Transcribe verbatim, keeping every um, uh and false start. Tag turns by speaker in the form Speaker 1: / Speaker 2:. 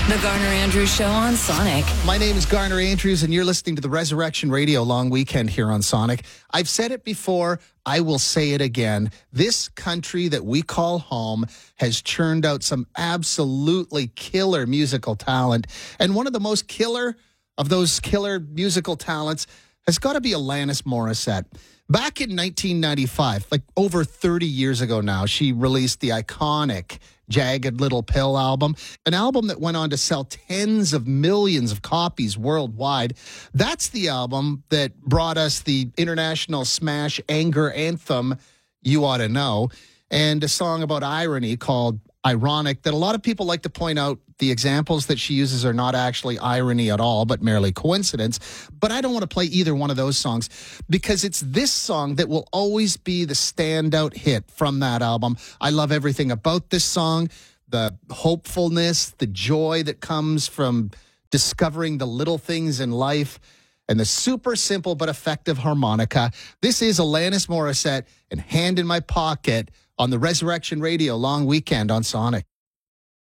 Speaker 1: The Garner Andrews Show on Sonic.
Speaker 2: My name is Garner Andrews, and you're listening to the Resurrection Radio Long Weekend here on Sonic. I've said it before. I will say it again. This country that we call home has churned out some absolutely killer musical talent. And one of the most killer of those killer musical talents has got to be Alanis Morissette. Back in nineteen ninety-five, like over thirty years ago now, she released the iconic Jagged Little Pill album, an album that went on to sell tens of millions of copies worldwide. That's the album that brought us the international smash anger anthem, You Ought to Know, and a song about irony called Ironic that a lot of people like to point out the examples that she uses are not actually irony at all, but merely coincidence. But I don't want to play either one of those songs because it's this song that will always be the standout hit from that album. I love everything about this song, the hopefulness, the joy that comes from discovering the little things in life, and the super simple but effective harmonica. This is Alanis Morissette and Hand in My Pocket on the Resurrection Radio Long Weekend on Sonic.